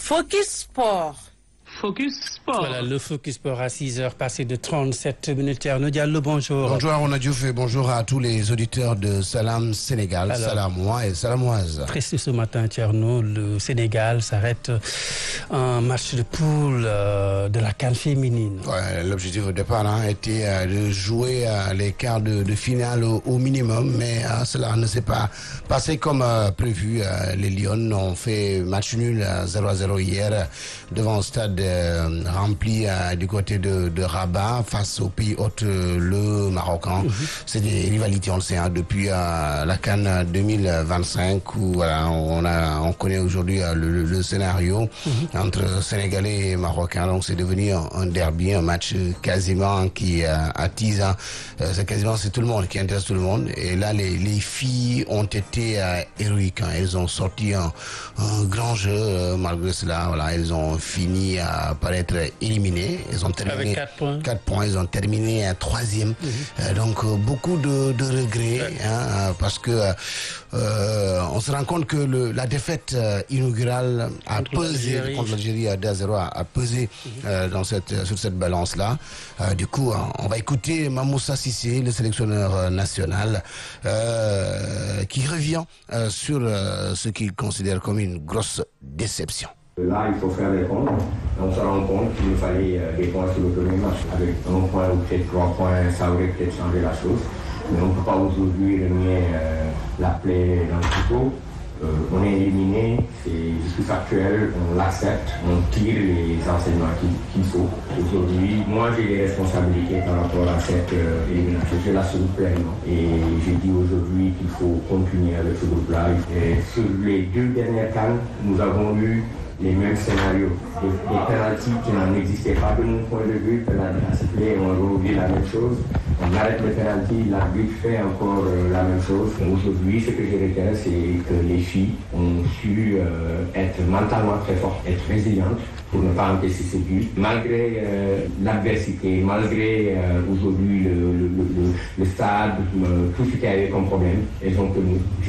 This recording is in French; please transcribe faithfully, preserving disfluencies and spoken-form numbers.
Focus Sport. Focus Sport. Voilà, le Focus Sport à six heures passé de trente-sept minutes. Thierno Diallo, bonjour. Bonjour Arona Diouf et bonjour à tous les auditeurs de Salam Sénégal, Alors, Salamois et Salamoises. Précis ce matin, Thierno, le Sénégal s'arrête un match de poule euh, de la CAN féminine. Ouais, l'objectif au départ hein, était euh, de jouer euh, les quarts de, de finale au, au minimum, mais euh, cela ne s'est pas passé comme euh, prévu. Euh, les Lions ont fait match nul à zéro à zéro hier devant un stade euh, rempli euh, du côté de, de Rabat face au pays hôte, euh, le Maroc. Hein. Mm-hmm. C'est des rivalités, on le sait, hein, depuis euh, la CAN deux mille vingt-cinq où voilà, on, a, on connaît aujourd'hui euh, le, le scénario mm-hmm. entre Sénégalais et Marocains. Donc c'est devenu un, un derby, un match quasiment qui euh, attise. Hein. Euh, c'est quasiment c'est tout le monde qui intéresse tout le monde. Et là, les, les filles ont été euh, héroïques. Hein. Elles ont sorti un, un grand jeu. Euh, malgré cela, voilà, elles ont fini euh, par être éliminées. Elles ont terminé avec quatre points. quatre points. Elles ont terminé un troisième. Mm-hmm. Euh, donc euh, beaucoup de, de regrets ouais. hein, parce que euh, on se rend compte que le, la défaite euh, inaugurale a contre pesé contre l'Algérie à deux à zéro a, a pesé mm-hmm. euh, dans cette sur cette balance là. Euh, du coup, hein, on va écouter Mamoussa Cissé, le sélectionneur euh, national, euh, qui revient euh, sur euh, ce qu'il considère comme une grosse déception. Là, il faut faire des comptes. On se rend compte qu'il nous fallait euh, des points sur le premier match. Avec un point ou peut-être trois points, ça aurait peut-être changé la chose. Mais on ne peut pas aujourd'hui remuer euh, la plaie dans le couteau. Euh, on est éliminé, c'est juste factuel, on l'accepte, on tire les enseignements qu'il, qu'il faut. Aujourd'hui, moi j'ai des responsabilités par rapport à cette euh, élimination, je l'assume pleinement. Et je dis aujourd'hui qu'il faut continuer avec ce groupe-là. Et sur les deux dernières CAN, nous avons eu les mêmes scénarios, des, des pénaltys qui n'en existaient pas de mon point de vue, pénalty à siffler, on revient la même chose, on arrête le pénalty, l'arbitre fait encore euh, la même chose. Et aujourd'hui, ce que je retiens, c'est que les filles ont su euh, être mentalement très fortes, être résilientes pour ne pas encaisser ces buts. Malgré euh, l'adversité, malgré euh, aujourd'hui le, le, le, le stade, euh, tout ce qu'il y avait comme problème, elles ont tenu.